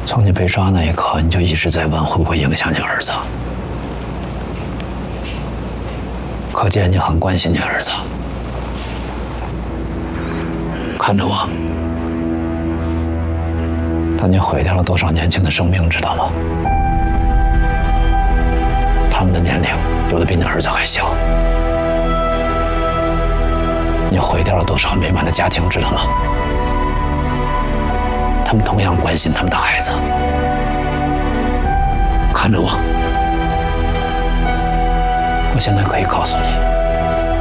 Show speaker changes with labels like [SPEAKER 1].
[SPEAKER 1] 从你被抓那一刻，你就一直在问会不会影响你儿子，可见你很关心你儿子。看着我，但你毁掉了多少年轻的生命，知道吗？他们的年龄有的比你儿子还小。你毁掉了多少美满的家庭，知道吗？他们同样关心他们的孩子。看着我，我现在可以告诉你，